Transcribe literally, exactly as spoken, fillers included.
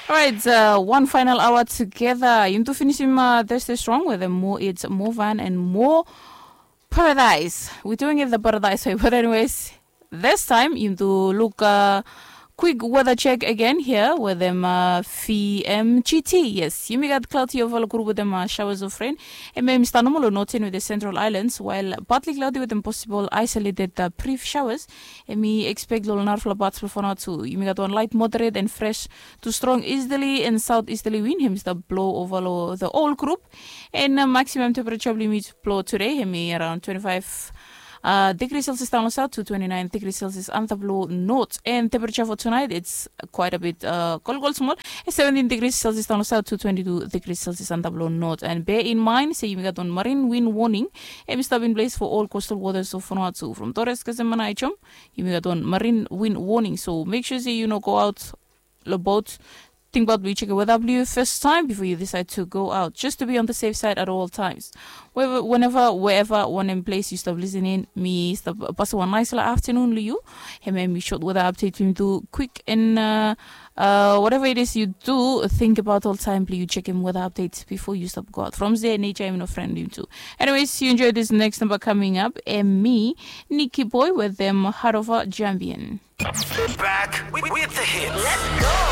All right, uh, one final hour together. You to finish him uh, Thursday strong with a more. It's more fun and more paradise. We're doing it the paradise way, but anyways, this time you to look. Uh, Quick weather check again here with them uh, F M G T. Yes, you may get cloudy over with them uh, showers of rain. And maybe Stanomolo noting with the central islands, while partly cloudy with them possible isolated uh, brief showers. And me expect little narfla parts before now too. You may get one light, moderate, and fresh to strong easterly and southeasterly wind. Him the blow over the whole group. And uh, maximum temperature limit blow today. Him around twenty-five. Uh, degrees Celsius down south to twenty-nine degrees Celsius on the blow north. And temperature for tonight, it's quite a bit uh, cold, cold, small. It's seventeen degrees Celsius down south to twenty-two degrees Celsius on the blow north. And bear in mind, say you got on marine wind warning. And stop in place for all coastal waters of Vanuatu. From Torres Casemana Ichom, you got on marine wind warning. So make sure say you know go out the boat. Think about we check a weather W first time before you decide to go out, just to be on the safe side at all times. Wherever, whenever, wherever, one in place, you stop listening. Me, stop pass one nice afternoon, you. Hey, man, me short weather update me do quick and uh, uh, whatever it is you do, think about all time. Please you check in weather updates before you stop go out. From there, nature, I'm no friend you too. Anyways, you enjoy this next number coming up, and me, Nikki Boy with them Harova Jambian. Back with the hits. Let's go.